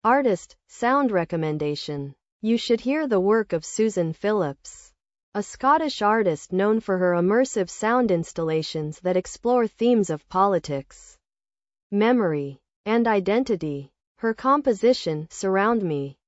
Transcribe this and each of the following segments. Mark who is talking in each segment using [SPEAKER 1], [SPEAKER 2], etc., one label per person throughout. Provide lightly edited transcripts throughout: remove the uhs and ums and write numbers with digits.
[SPEAKER 1] Artist, sound recommendation. You should hear the work of Susan Phillips, a Scottish artist known for her immersive sound installations that explore themes of politics, memory, and identity. Her composition, Surround Me,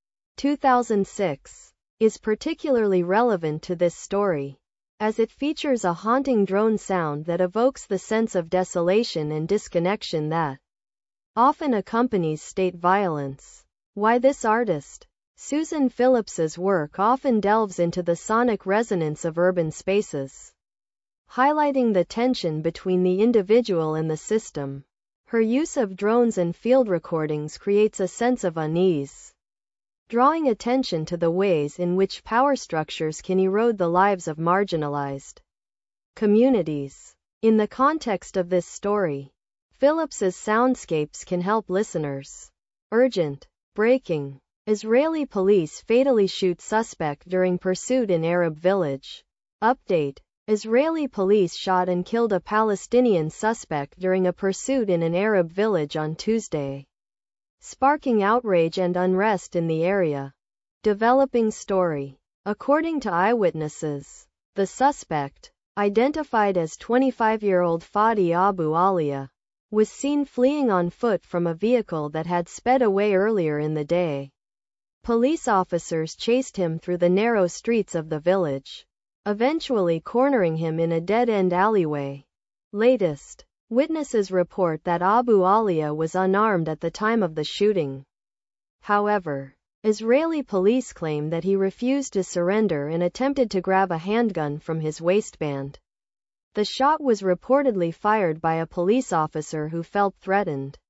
[SPEAKER 1] 2006, is particularly relevant to this story, as it features a haunting drone sound that evokes the sense of desolation and disconnection that often accompanies state violence. Why this artist? Susan Phillips's work often delves into the sonic resonance of urban spaces, highlighting the tension between the individual and the system. Her use of drones and field recordings creates a sense of unease, drawing attention to the ways in which power structures can erode the lives of marginalized communities. In the context of this story, Phillips's soundscapes can help listeners. Urgent. Breaking. Israeli police fatally shoot suspect during pursuit in Arab village. Update. Israeli police shot and killed a Palestinian suspect during a pursuit in an Arab village on Tuesday, sparking outrage and unrest in the area. Developing story. According to eyewitnesses, the suspect, identified as 25-year-old Fadi Abu Alia, was seen fleeing on foot from a vehicle that had sped away earlier in the day. Police officers chased him through the narrow streets of the village, eventually cornering him in a dead-end alleyway. Latest. Witnesses report that Abu Alia was unarmed at the time of the shooting. However, Israeli police claim that he refused to surrender and attempted to grab a handgun from his waistband. The shot was reportedly fired by a police officer who felt threatened.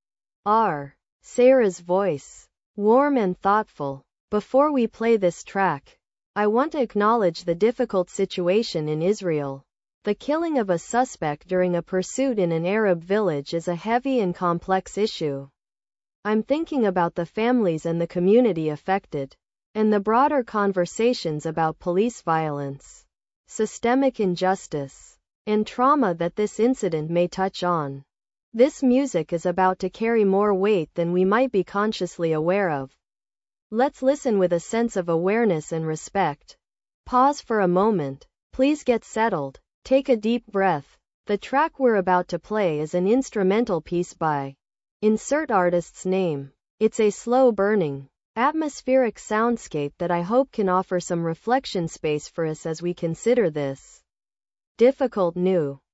[SPEAKER 1] Sarah's voice. Warm and thoughtful. Before we play this track, I want to acknowledge the difficult situation in Israel. The killing of a suspect during a pursuit in an Arab village is a heavy and complex issue. I'm thinking about the families and the community affected, and the broader conversations about police violence, systemic injustice, and trauma that this incident may touch on. This music is about to carry more weight than we might be consciously aware of. Let's listen with a sense of awareness and respect. Pause for a moment. Please get settled. Take a deep breath. The track we're about to play is an instrumental piece by insert artist's name. It's a slow-burning, atmospheric soundscape that I hope can offer some reflection space for us as we consider this difficult new